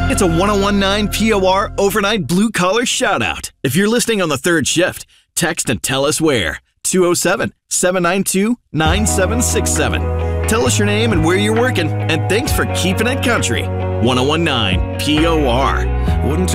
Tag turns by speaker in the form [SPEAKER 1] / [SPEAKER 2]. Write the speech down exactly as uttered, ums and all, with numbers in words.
[SPEAKER 1] It's a one oh one nine P O R overnight blue-collar shout-out. If you're listening on the third shift, text and tell us where. two oh seven, seven nine two, nine seven six seven. Tell us your name and where you're working, and thanks for keeping it country. one oh one nine P O R. Wouldn't